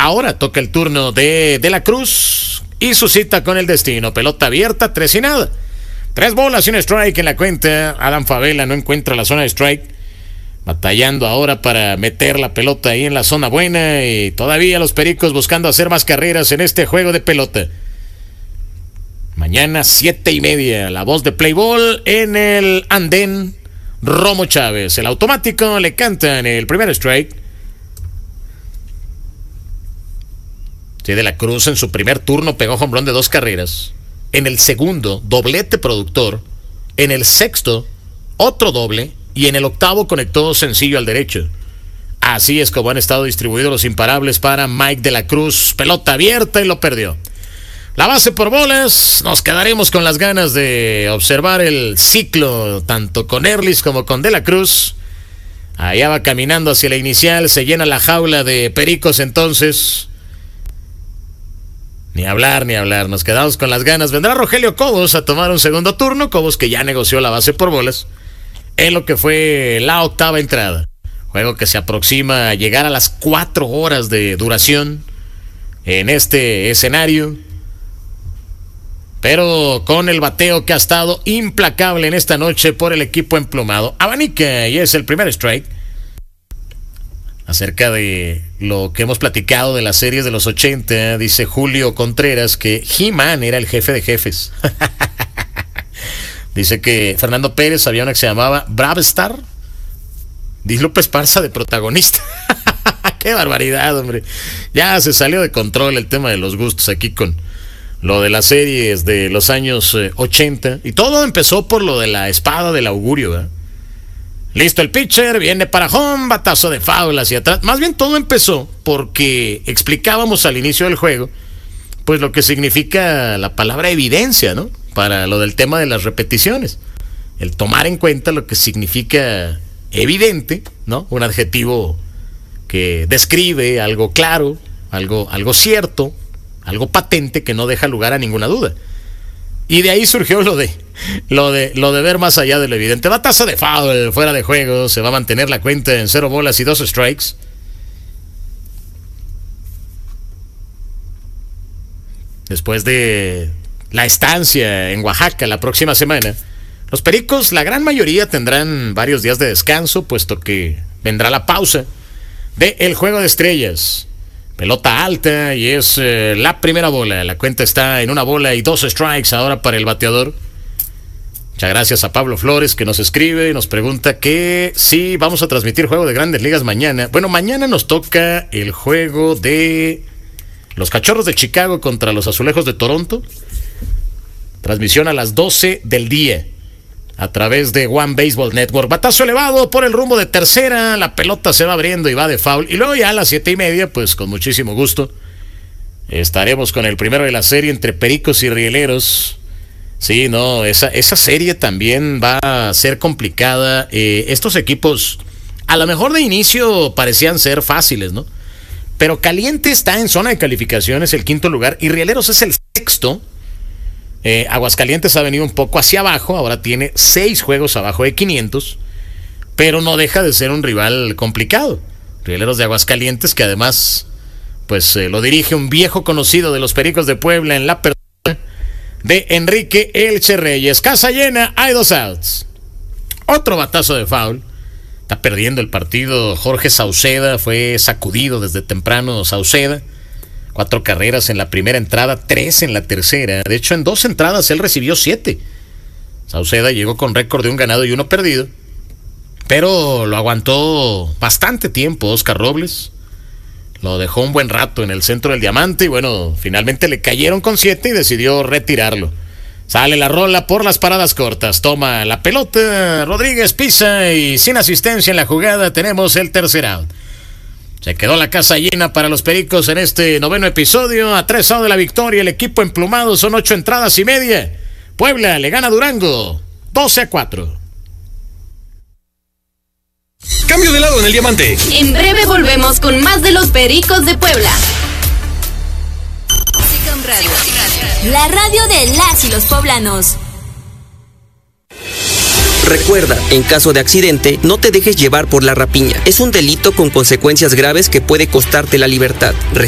ahora toca el turno de la Cruz y su cita con el destino. Pelota abierta, 3-0. 3 bolas y un strike en la cuenta. Adam Favela no encuentra la zona de strike, batallando ahora para meter la pelota ahí en la zona buena, y todavía los Pericos buscando hacer más carreras en este juego de pelota. Mañana 7:30, la voz de Play Ball en el andén. Romo Chávez, el automático, le cantan el primer strike. Sí, de la Cruz en su primer turno pegó home run de 2 carreras. En el segundo, doblete productor. En el sexto, otro doble. Y en el octavo conectó sencillo al derecho. Así es como han estado distribuidos los imparables para Mike de la Cruz. Pelota abierta y lo perdió. La base por bolas. Nos quedaremos con las ganas de observar el ciclo tanto con Erlis como con de la Cruz. Allá va caminando hacia la inicial. Se llena la jaula de Pericos entonces. Ni hablar. Nos quedamos con las ganas. Vendrá Rogelio Cobos a tomar un segundo turno. Cobos que ya negoció la base por bolas en lo que fue la octava entrada. Juego que se aproxima a llegar a las 4 horas de duración en este escenario. Pero con el bateo que ha estado implacable en esta noche por el equipo emplumado. Abanica y es el primer strike. Acerca de lo que hemos platicado de las series de los 80, dice Julio Contreras que He-Man era el jefe de jefes. Dice que Fernando Pérez había una que se llamaba Bravestar. Dice López Parza de protagonista. ¡Qué barbaridad, hombre! Ya se salió de control el tema de los gustos aquí con lo de las series de los años 80. Y todo empezó por lo de la espada del augurio, ¿verdad? Listo el pitcher, viene para home, batazo de foul hacia atrás. Más bien todo empezó porque explicábamos al inicio del juego pues lo que significa la palabra evidencia, ¿no? Para lo del tema de las repeticiones. El tomar en cuenta lo que significa evidente, ¿no? Un adjetivo que describe algo claro, algo cierto, algo patente que no deja lugar a ninguna duda. Y de ahí surgió lo de ver más allá de lo evidente. Batazo de foul, fuera de juego, se va a mantener la cuenta en 0 bolas y 2 strikes. Después de la estancia en Oaxaca la próxima semana, los Pericos, la gran mayoría, tendrán varios días de descanso, puesto que vendrá la pausa del Juego de Estrellas. Pelota alta y es la primera bola. La cuenta está en 1 bola y 2 strikes ahora para el bateador. Muchas gracias a Pablo Flores, que nos escribe y nos pregunta que si vamos a transmitir juego de Grandes Ligas mañana. Bueno, mañana nos toca el juego de los Cachorros de Chicago contra los Azulejos de Toronto. Transmisión a las 12 del día a través de One Baseball Network. Batazo elevado por el rumbo de tercera. La pelota se va abriendo y va de foul. Y luego ya a las 7:30, pues con muchísimo gusto estaremos con el primero de la serie entre Pericos y Rieleros. Sí, no, esa serie también va a ser complicada. Estos equipos a lo mejor de inicio parecían ser fáciles, ¿no? Pero Caliente está en zona de calificaciones, el 5º lugar, y Rieleros es el 6º. Aguascalientes ha venido un poco hacia abajo, ahora tiene 6 juegos abajo de 500, pero no deja de ser un rival complicado. Rieleros de Aguascalientes, que además pues lo dirige un viejo conocido de los Pericos de Puebla en la persona de Enrique Elche Reyes. Casa llena, hay 2 outs. Otro batazo de foul. Está perdiendo el partido Jorge Sauceda, fue sacudido desde temprano Sauceda. 4 carreras en la primera entrada, 3 en la tercera. De hecho, en 2 entradas él recibió 7. Sauceda llegó con récord de 1 ganado y 1 perdido, pero lo aguantó bastante tiempo Oscar Robles. Lo dejó un buen rato en el centro del diamante y bueno, finalmente le cayeron con 7 y decidió retirarlo. Sale la rola por las paradas cortas. Toma la pelota, Rodríguez pisa y sin asistencia en la jugada tenemos el tercer out. Se quedó la casa llena para los Pericos en este 9º episodio. A 3 outs de la victoria, el equipo emplumado, son 8 entradas y media. Puebla le gana a Durango 12-4. Cambio de lado en el diamante. En breve volvemos con más de los Pericos de Puebla. Secom Radio, la radio de las y los poblanos. Recuerda, en caso de accidente, no te dejes llevar por la rapiña. Es un delito con consecuencias graves que puede costarte la libertad.